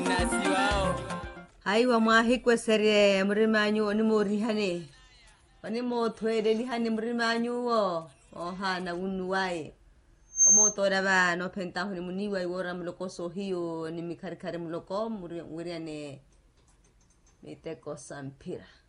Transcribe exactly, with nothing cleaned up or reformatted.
nasi wao haiwa mwahikwe sere mrimanyu ni morihane wani mo twede lihane mrimanyu wo ohana unuwai omo tora ba no penta honi muniwa iwora mloko so hiyo ni mikarikari mloko muriane miteko sampira